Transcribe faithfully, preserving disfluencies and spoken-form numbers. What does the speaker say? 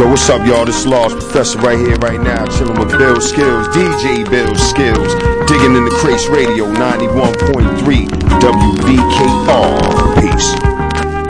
Yo, what's up, y'all? This is Lost Professor right here, right now, chilling with Bill Skills, D J Bill Skills, digging in the Crates Radio ninety-one point three W V K R. Peace.